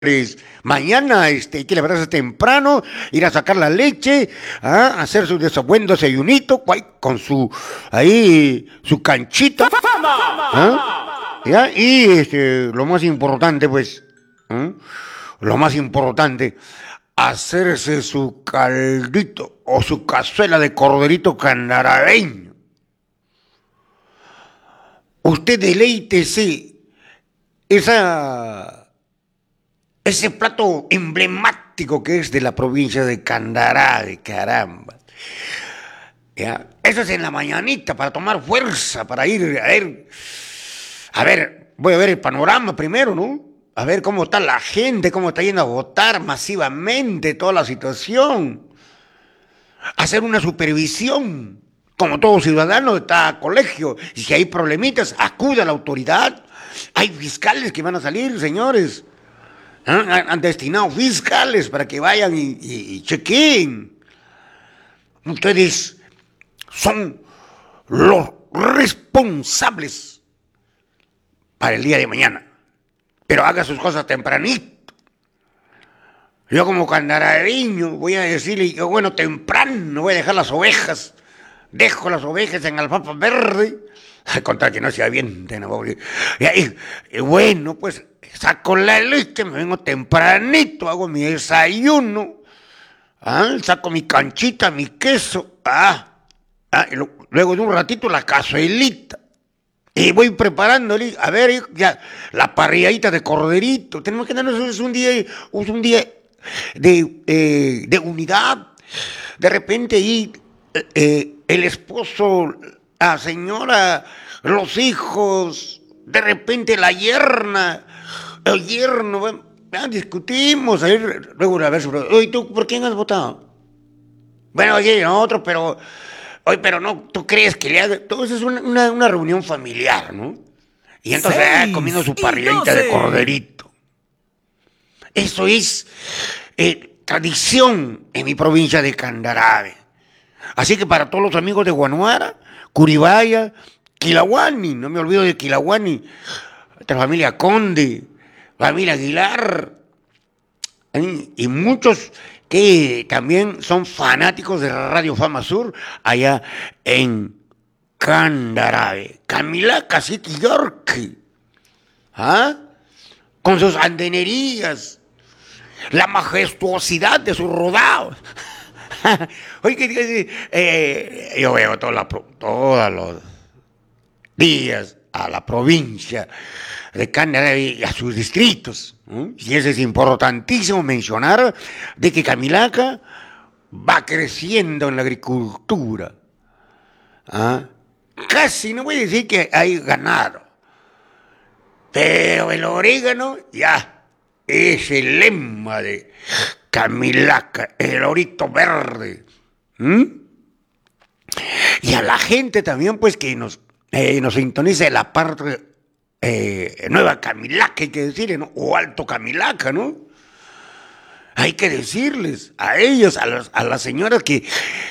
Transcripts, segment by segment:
Mañana hay que levantarse temprano, ir a sacar la leche, hacer su buen desayunito, con su canchita, ¿ya? Y lo más importante, pues, ¿ah? Lo más importante, hacerse su caldito o su cazuela de corderito candarabeño. Usted deleítese ese plato emblemático que es de la provincia de Candarave, caramba. ¿Ya? Eso es en la mañanita para tomar fuerza, para ir voy a ver el panorama primero, ¿no? A ver cómo está la gente, cómo está yendo a votar masivamente toda la situación. Hacer una supervisión, como todo ciudadano está a colegio, y si hay problemitas, acude a la autoridad. Hay fiscales que van a salir, señores. Han destinado fiscales para que vayan y chequen. Ustedes son los responsables para el día de mañana. Pero haga sus cosas tempranito. Yo como candarareño voy a decirle, bueno, temprano voy a dejar las ovejas. Dejo las ovejas en alfalfa verde. Al contrario, que no se avienten. Y bueno, pues saco la leche, me vengo tempranito, hago mi desayuno. Saco mi canchita, mi queso. Y luego de un ratito la cazuelita. Y voy preparándole, a ver, ya, la parrilladita de corderito. Tenemos que darnos un día de unidad. De repente ahí el esposo, la señora, los hijos, de repente la yerna, el yerno, discutimos, ahí, luego a ver, oye, ¿tú por quién has votado? Bueno, oye, otro, pero no, ¿tú crees que le haga? Entonces es una reunión familiar, ¿no? Y entonces comiendo su parrilladita de corderito. Eso es tradición en mi provincia de Candarave. Así que para todos los amigos de Guanuara, Curibaya, Quilahuani, no me olvido de Quilahuani, la familia Conde, familia Aguilar, y muchos que también son fanáticos de Radio Fama Sur, allá en Candarave. Camila Cacique York, con sus andenerías, la majestuosidad de sus rodados. Oye, yo veo todos los días a la provincia de Candarave y a sus distritos. Y eso es importantísimo mencionar de que Camilaca va creciendo en la agricultura. Casi no voy a decir que hay ganado, pero el orégano ya es el lema de Camilaca, el orito verde. Y a la gente también, pues, que nos sintoniza de la parte Nueva Camilaca, hay que decirle, ¿no? O Alto Camilaca, ¿no? Hay que decirles a ellos, a las señoras que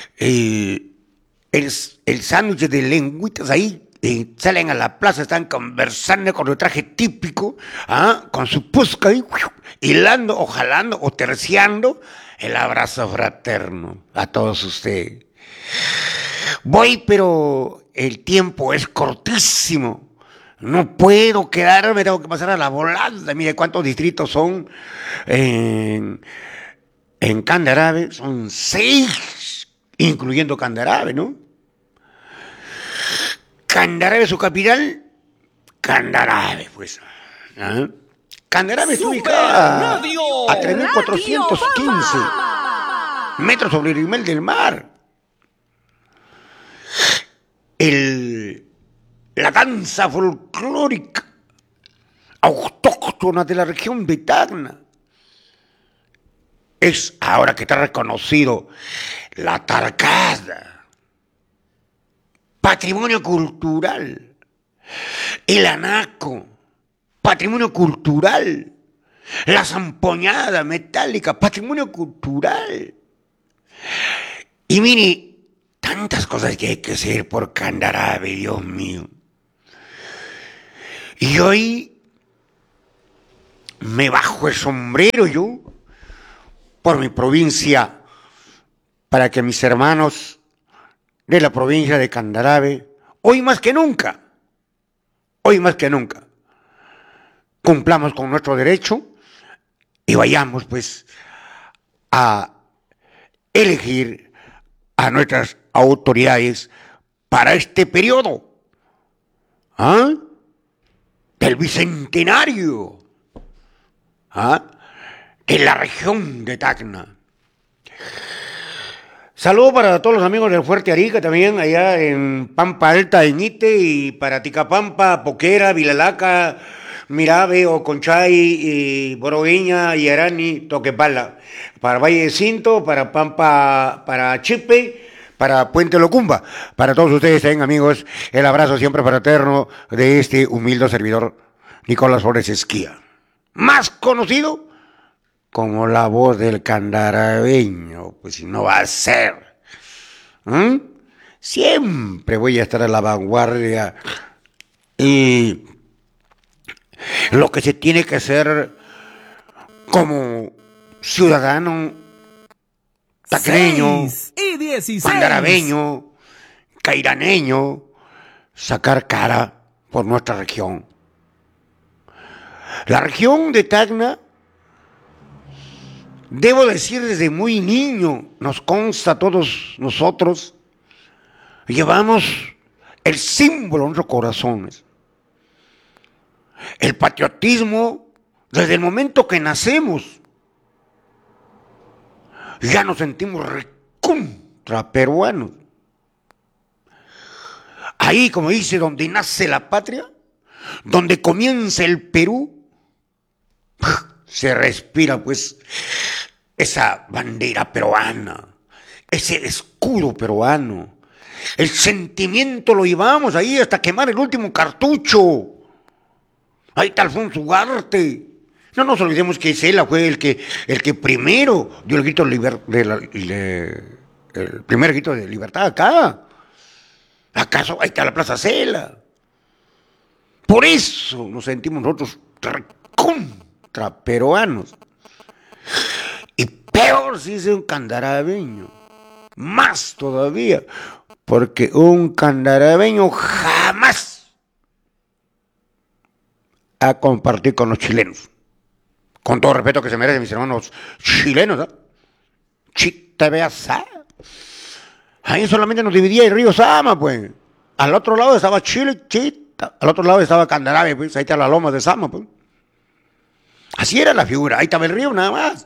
el sándwich de lengüitas ahí, salen a la plaza, están conversando con el traje típico, con su pusca ahí, hilando o jalando o terciando el abrazo fraterno a todos ustedes. Voy, pero el tiempo es cortísimo. No puedo quedarme, tengo que pasar a la volada. Mire cuántos distritos son en Candarave. Son 6, incluyendo Candarave, ¿no? Candarave, su capital, Candarave, pues. Candarave está ubicada a 3.415 metros sobre el nivel del mar. La danza folclórica autóctona de la región de Tacna es, ahora que está reconocido, la tarcada, patrimonio cultural, el anaco, patrimonio cultural, la zampoñada metálica, patrimonio cultural. Y mire, tantas cosas que hay que hacer por Candarave, Dios mío. Y hoy me bajo el sombrero yo por mi provincia para que mis hermanos de la provincia de Candarave, hoy más que nunca, cumplamos con nuestro derecho y vayamos pues a elegir a nuestras autoridades para este periodo, ¿ah?, del bicentenario, ¿ah?, de la región de Tacna. Saludos para todos los amigos del Fuerte Arica también, allá en Pampa Alta, en Ite, y para Ticapampa, Poquera, Vilalaca, Mirabe, Oconchay, y Boroviña, Yarani, Toquepala. Para Valle de Cinto, para Pampa, para Chipe, para Puente Locumba. Para todos ustedes también, amigos, el abrazo siempre fraterno de este humilde servidor, Nicolás Flores Esquía. Más conocido como la voz del candaraveño, pues si no va a ser. Siempre voy a estar a la vanguardia y lo que se tiene que hacer como ciudadano tacneño, candaraveño, cairaneño, sacar cara por nuestra región. La región de Tacna, debo decir, desde muy niño, nos consta a todos nosotros, llevamos el símbolo en nuestros corazones. El patriotismo, desde el momento que nacemos, ya nos sentimos recontra peruanos. Ahí, como dice, donde nace la patria, donde comienza el Perú, se respira pues esa bandera peruana, ese escudo peruano. El sentimiento lo llevamos ahí hasta quemar el último cartucho. Ahí está Alfonso Ugarte. No nos olvidemos que Isela fue el que primero dio el grito el primer grito de libertad acá. ¿Acaso ahí está la Plaza Cela? Por eso nos sentimos nosotros contra peruanos. Y peor si es un candaraveño. Más todavía. Porque un candaraveño jamás a compartir con los chilenos. Con todo respeto que se merecen mis hermanos chilenos, ¿no? Chita Beasa. Ahí solamente nos dividía el río Sama, pues. Al otro lado estaba Chile, Chita. Al otro lado estaba Candarave, pues. Ahí está la loma de Sama, pues. Así era la figura. Ahí estaba el río, nada más.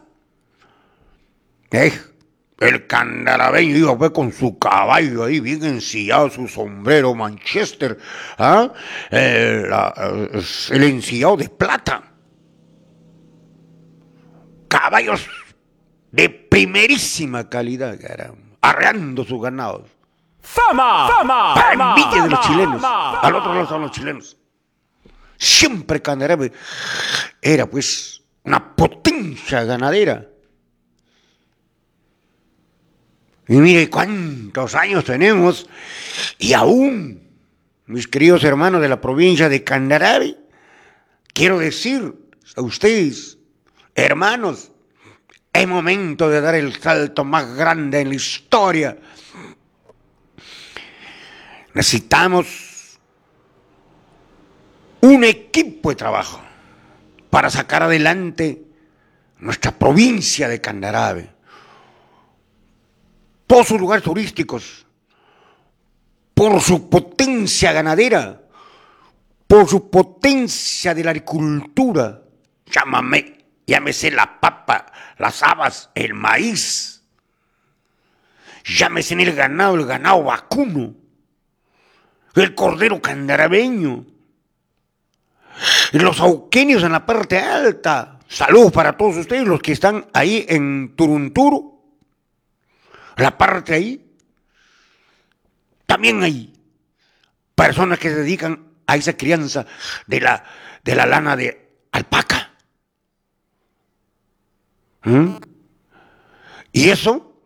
El candaraveño iba pues con su caballo ahí bien ensillado, su sombrero Manchester, ¿ah? El ensillado de plata. Caballos de primerísima calidad, caramba, arreando sus ganados. ¡Fama! Para envidia de los chilenos. Al otro lado estaban los chilenos. Siempre Candarave era pues una potencia ganadera. Y mire cuántos años tenemos y aún, mis queridos hermanos de la provincia de Candarave, quiero decir a ustedes, hermanos, es momento de dar el salto más grande en la historia. Necesitamos un equipo de trabajo para sacar adelante nuestra provincia de Candarave. Por sus lugares turísticos, por su potencia ganadera, por su potencia de la agricultura, llámese la papa, las habas, el maíz, llámese en el ganado vacuno, el cordero candaraveño, los auquenios en la parte alta. Saludos para todos ustedes, los que están ahí en Turunturu. La parte ahí, también hay personas que se dedican a esa crianza de la lana de alpaca. Y eso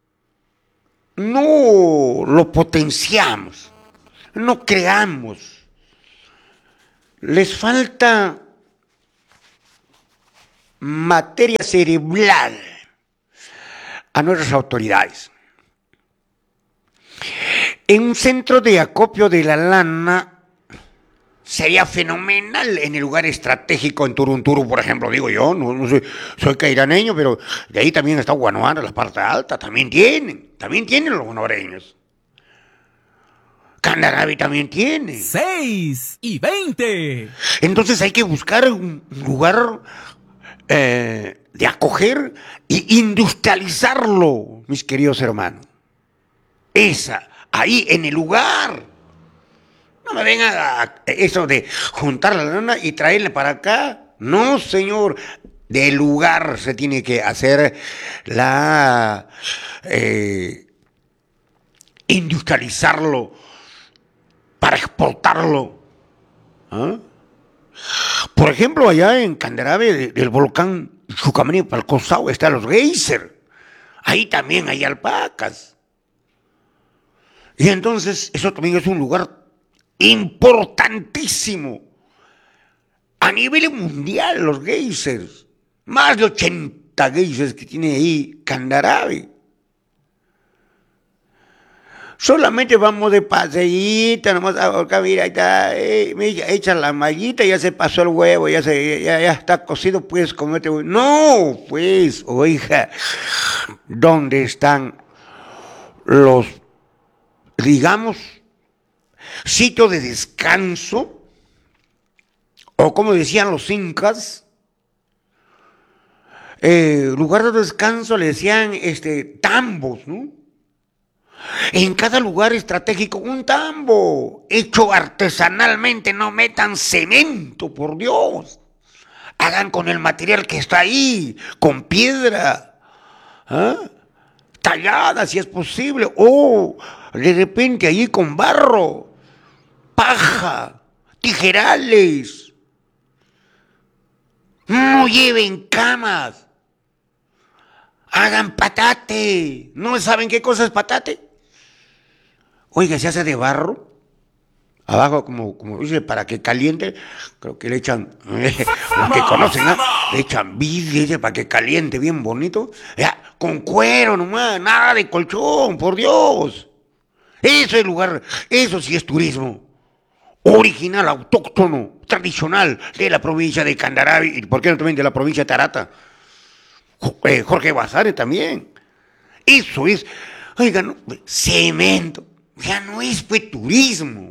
no lo potenciamos, no creamos. Les falta materia cerebral a nuestras autoridades. En un centro de acopio de la lana sería fenomenal en el lugar estratégico en Turunturu, por ejemplo, digo yo, no soy cairaneño, pero de ahí también está Guanuara, la parte alta, también tienen los guanoreños. Candaravi también tiene. 6:20. Entonces hay que buscar un lugar de acoger e industrializarlo, mis queridos hermanos. Ahí en el lugar. No me venga a eso de juntar la lana y traerle para acá. No, señor. Del lugar se tiene que hacer la industrializarlo para exportarlo. ¿Ah? Por ejemplo, allá en Candarave, del volcán Chucamaní Palcosao, están los geysers. Ahí también hay alpacas. Y entonces, eso también es un lugar importantísimo. A nivel mundial, los geysers. Más de 80 geysers que tiene ahí Candarave. Solamente vamos de paseíta, nomás acá, mira, ahí está, echa la mallita, ya se pasó el huevo, ya está cocido, puedes comerte huevo. No, pues, oiga, ¿dónde están los, digamos, sitios de descanso? O como decían los incas, lugar de descanso le decían tambos, ¿no? En cada lugar estratégico un tambo, hecho artesanalmente, no metan cemento, por Dios. Hagan con el material que está ahí, con piedra, ¿ah? Tallada si es posible, o de repente allí con barro, paja, tijerales. No lleven camas, hagan patate. ¿No saben qué cosa es patate? Oiga, se hace de barro, abajo como dice, para que caliente, creo que le echan, los que conocen, ¿no? Le echan vidrio para que caliente bien bonito, ya, con cuero nomás, nada de colchón, por Dios. Eso es lugar, eso sí es turismo, original, autóctono, tradicional, de la provincia de Candarave, y por qué no también de la provincia de Tarata, Jorge Basadre también. Eso es, oiga, no, cemento. Ya no es pues turismo.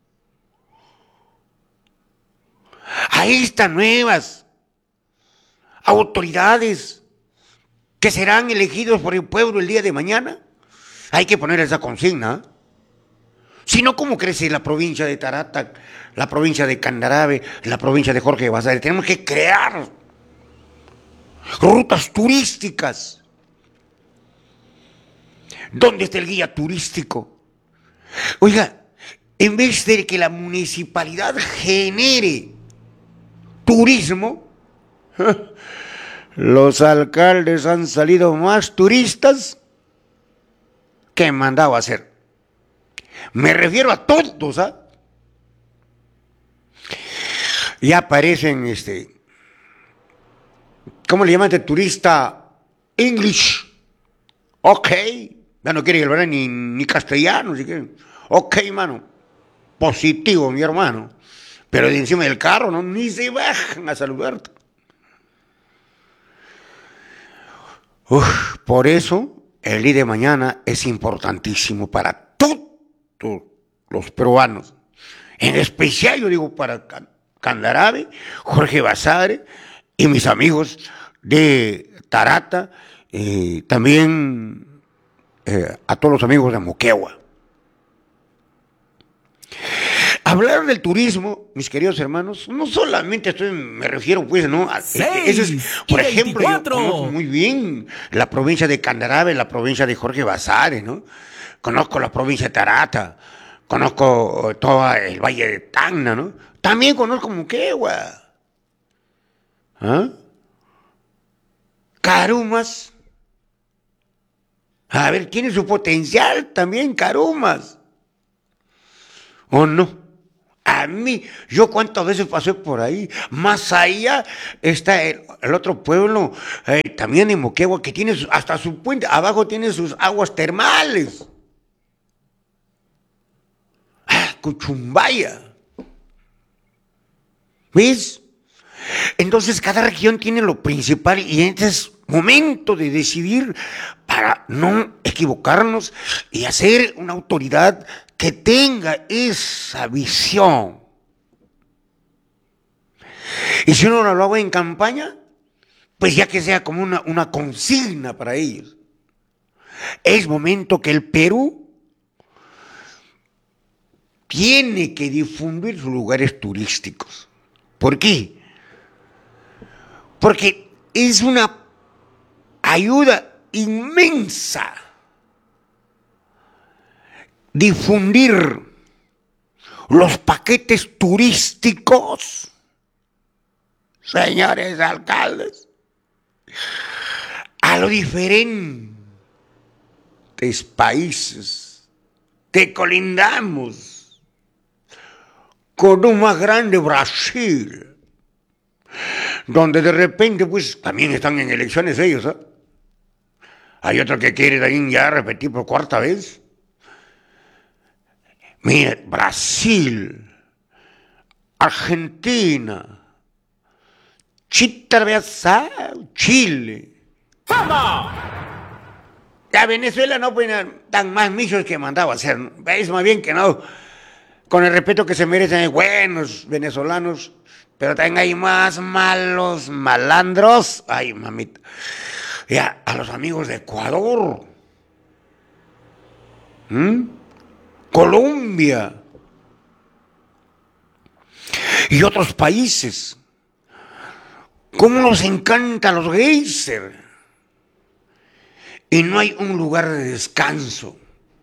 Ahí están nuevas autoridades que serán elegidos por el pueblo el día de mañana. Hay que poner esa consigna. Si no, ¿cómo crece la provincia de Tarata, la provincia de Candarave, la provincia de Jorge Basadre? Tenemos que crear rutas turísticas. ¿Dónde está el guía turístico? Oiga, en vez de que la municipalidad genere turismo, los alcaldes han salido más turistas que han mandado a hacer. Me refiero a todos, ¿ah? Ya aparecen, ¿cómo le llaman de turista? English. Ok. Ya no quiere hablar ni castellano, si quieren. Ok, mano. Positivo, mi hermano. Pero de encima del carro, ¿no? Ni se bajan a saludarte. Por eso, el día de mañana es importantísimo para todos los peruanos. En especial, yo digo, para Candarave, Jorge Basadre y mis amigos de Tarata, también a todos los amigos de Moquegua. Hablar del turismo, mis queridos hermanos, no solamente me refiero, pues, ¿no? Eso es, por ejemplo, yo conozco muy bien la provincia de Candarave, la provincia de Jorge Basadre, ¿no? Conozco la provincia de Tarata, conozco todo el Valle de Tacna, ¿no? También conozco Moquegua. ¿Ah? Carumas. A ver, tiene su potencial también Carumas. ¿O no? A mí, yo cuántas veces pasé por ahí. Más allá está el otro pueblo, también en Moquegua, que tiene hasta su puente, abajo tiene sus aguas termales. Ah, Cuchumbaya. ¿Ves? Entonces cada región tiene lo principal y este es momento de decidir para no equivocarnos y hacer una autoridad que tenga esa visión. Y si uno lo haga en campaña, pues ya que sea como una consigna para ellos. Es momento que el Perú tiene que difundir sus lugares turísticos. ¿Por qué? Porque es una ayuda inmensa difundir los paquetes turísticos, señores alcaldes, a los diferentes países que colindamos con un más grande Brasil, donde de repente pues también están en elecciones ellos, ¿eh? Hay otro que quiere también ya repetir por cuarta vez. Mire, Brasil, Argentina, Chile. ¡Vamos! Ya Venezuela no pues, dan más millos que mandaba a hacer. Es más bien que no, con el respeto que se merecen, hay buenos venezolanos, pero también hay más malos malandros. Ay, mamita. Ya, a los amigos de Ecuador, Colombia y otros países. ¿Cómo nos encantan los geysers? Y no hay un lugar de descanso.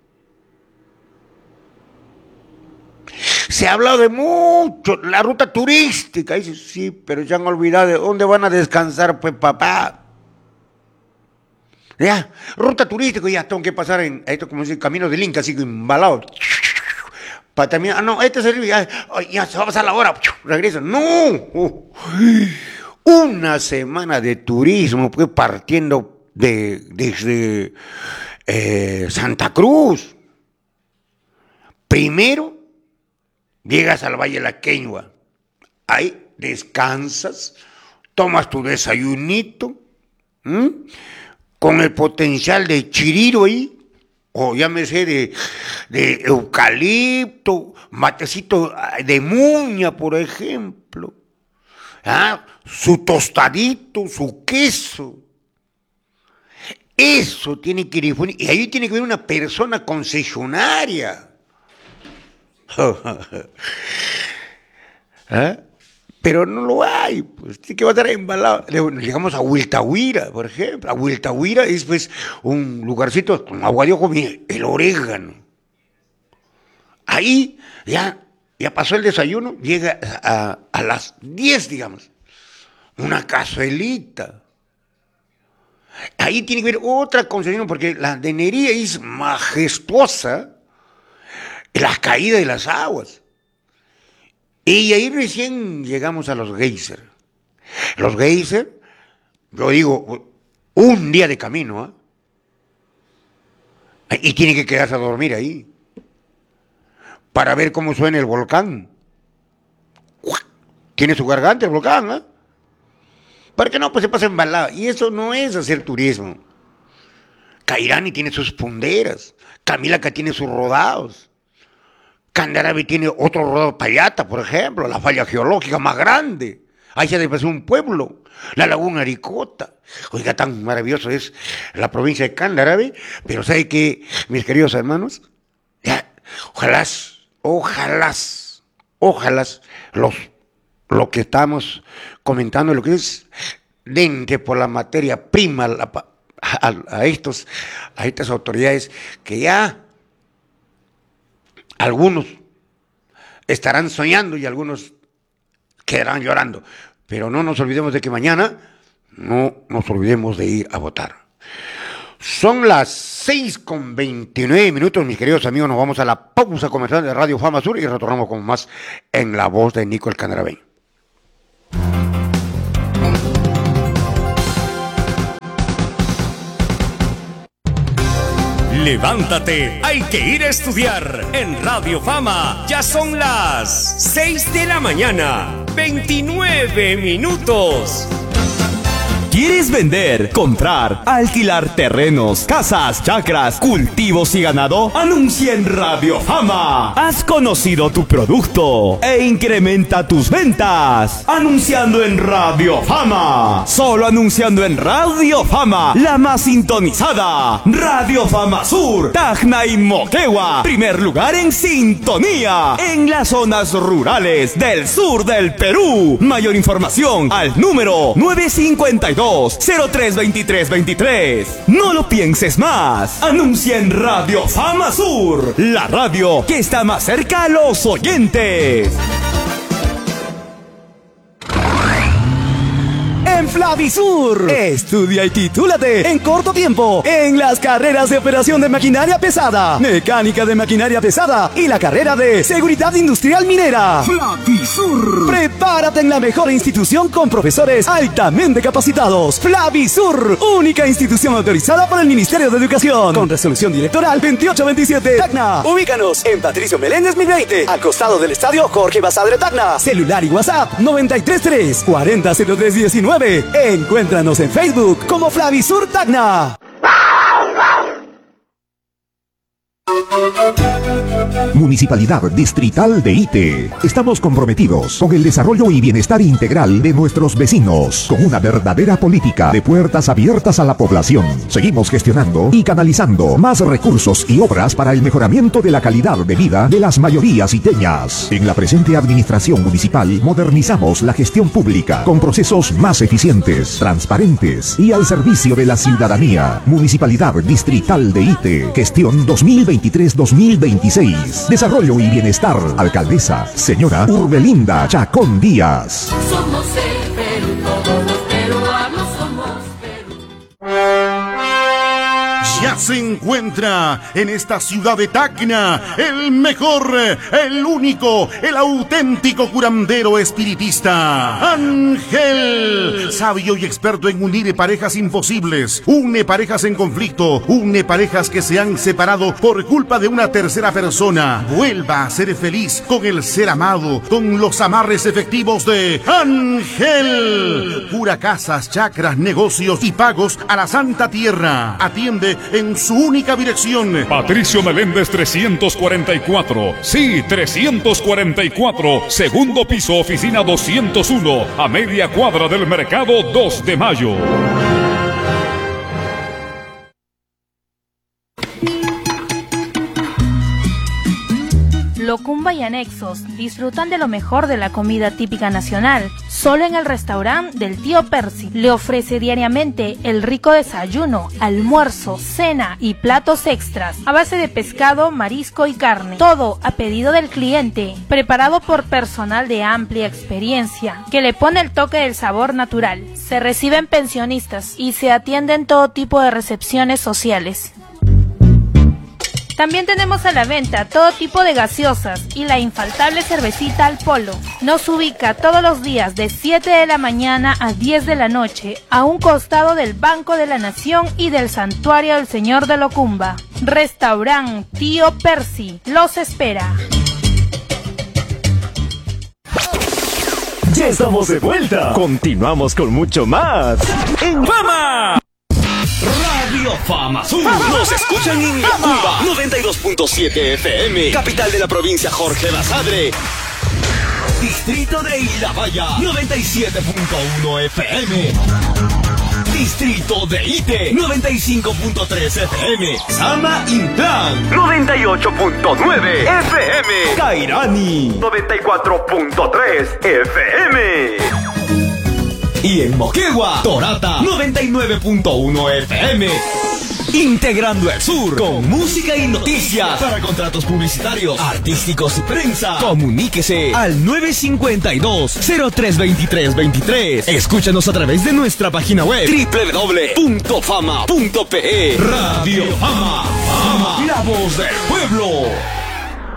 Se ha hablado de mucho, la ruta turística. Dice, sí, pero ya han olvidado de dónde van a descansar, pues papá. Ya, ruta turística, ya tengo que pasar en esto, como dice, camino del Inca, así que embalado. Para terminar, ah, no, este servicio, ya se va a pasar la hora, regresa. No, una semana de turismo, pues partiendo desde Santa Cruz. Primero, llegas al Valle de la Queñua, ahí descansas, tomas tu desayunito, con el potencial de chiriro ahí, o llámese de eucalipto, matecito de muña, por ejemplo, ¿ah? Su tostadito, su queso. Eso tiene que difundir, y ahí tiene que haber una persona concesionaria. ¿Ah? Pero no lo hay, pues tiene que estar embalado. Llegamos a Huiltahuira, por ejemplo. A Huiltahuira es pues un lugarcito con agua de ojo, mire, el orégano. Ahí ya pasó el desayuno, llega a las 10, digamos, una cazuelita. Ahí tiene que haber otra concesión, porque la denería es majestuosa, la caída de las aguas. Y ahí recién llegamos a los geysers. Los geysers, yo digo, un día de camino, ¿eh? Y tiene que quedarse a dormir ahí para ver cómo suena el volcán. Tiene su garganta el volcán, ¿eh? ¿Por qué no? Pues se pasa embalado. Y eso no es hacer turismo. Cairani tiene sus punderas, Camilaca tiene sus rodados, Candarave tiene otro rodado, Payata, por ejemplo, la falla geológica más grande. Ahí se desplazó un pueblo, la laguna Aricota. Oiga, tan maravilloso es la provincia de Candarave, pero ¿sabe qué, mis queridos hermanos? Ya, ojalá, lo que estamos comentando, lo que es dente por la materia prima a estas autoridades que ya algunos estarán soñando y algunos quedarán llorando. Pero no nos olvidemos de que mañana no nos olvidemos de ir a votar. Son las 6:29, mis queridos amigos. Nos vamos a la pausa comercial de Radio Fama Sur y retornamos con más en la voz de Nico el Canarabeño. Levántate, hay que ir a estudiar. En Radio Fama ya son las 6 de la mañana, 29 minutos. ¿Quieres vender, comprar, alquilar terrenos, casas, chacras, cultivos y ganado? Anuncia en Radio Fama. Has conocido tu producto e incrementa tus ventas. Anunciando en Radio Fama. Solo anunciando en Radio Fama, la más sintonizada. Radio Fama Sur, Tacna y Moquegua. Primer lugar en sintonía en las zonas rurales del sur del Perú. Mayor información al número 952-032323. No lo pienses más. Anuncia en Radio Fama Sur, la radio que está más cerca a los oyentes. En Flavisur, estudia y titúlate en corto tiempo en las carreras de operación de maquinaria pesada, mecánica de maquinaria pesada y la carrera de seguridad industrial minera. Flavisur, prepárate en la mejor institución con profesores altamente capacitados. Flavisur, única institución autorizada por el Ministerio de Educación, con resolución directoral 2827. Tacna, ubícanos en Patricio Meléndez 1020, al costado del estadio Jorge Basadre Tacna. Celular y WhatsApp 933 400319. Encuéntranos en Facebook como Flavisur Tacna. Municipalidad Distrital de Ite. Estamos comprometidos con el desarrollo y bienestar integral de nuestros vecinos, con una verdadera política de puertas abiertas a la población. Seguimos gestionando y canalizando más recursos y obras para el mejoramiento de la calidad de vida de las mayorías iteñas. En la presente administración municipal modernizamos la gestión pública con procesos más eficientes, transparentes y al servicio de la ciudadanía. Municipalidad Distrital de Ite. Gestión 2023-2026. Desarrollo y bienestar. Alcaldesa, señora Urbelinda Chacón Díaz. Somos el Perú, todos los peruanos somos Perú. Ya se encuentra en esta ciudad de Tacna el mejor, el único, el auténtico curandero espiritista, Ángel, sabio y experto en unir parejas imposibles, une parejas en conflicto, une parejas que se han separado por culpa de una tercera persona. Vuelva a ser feliz con el ser amado, con los amarres efectivos de Ángel. Cura casas, chacras, negocios y pagos a la Santa Tierra. Atiende en su única dirección. Patricio Meléndez 344. Sí, 344. Segundo piso, oficina 201. A media cuadra del mercado 2 de Mayo. Locumba y anexos disfrutan de lo mejor de la comida típica nacional, solo en el restaurante del tío Percy. Le ofrece diariamente el rico desayuno, almuerzo, cena y platos extras a base de pescado, marisco y carne. Todo a pedido del cliente, preparado por personal de amplia experiencia, que le pone el toque del sabor natural. Se reciben pensionistas y se atienden todo tipo de recepciones sociales. También tenemos a la venta todo tipo de gaseosas y la infaltable cervecita al polo. Nos ubica todos los días de 7 de la mañana a 10 de la noche a un costado del Banco de la Nación y del Santuario del Señor de Locumba. Restaurante Tío Percy los espera. Ya estamos de vuelta. Continuamos con mucho más en Fama. Radio Fama Sur. Nos escuchan en Cuba 92.7 FM, capital de la provincia Jorge Basadre. Distrito de Ilabaya 97.1 FM. Distrito de Ite 95.3 FM. Sama Intlan 98.9 FM. Cairani 94.3 FM. Y en Moquegua, Torata 99.1 FM. Integrando el Sur con música y noticias. Para contratos publicitarios, artísticos y prensa, comuníquese al 952-032323. Escúchanos a través de nuestra página web www.fama.pe. Radio Fama, la voz del pueblo.